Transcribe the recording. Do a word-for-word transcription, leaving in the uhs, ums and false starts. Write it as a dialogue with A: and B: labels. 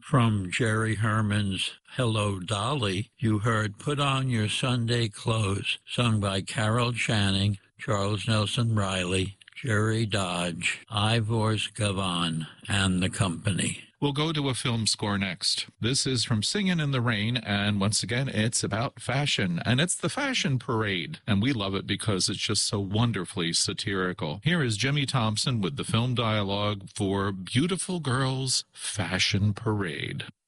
A: From Jerry Herman's Hello, Dolly, you heard Put On Your Sunday Clothes, sung by Carol Channing, Charles Nelson Riley, Jerry Dodge, Ivors Gavon, and the company.
B: We'll go to a film score next. This is from Singin' in the Rain, and once again, it's about fashion, and it's the Fashion Parade, and we love it because it's just so wonderfully satirical. Here is Jimmy Thompson with the film dialogue for Beautiful Girls Fashion Parade.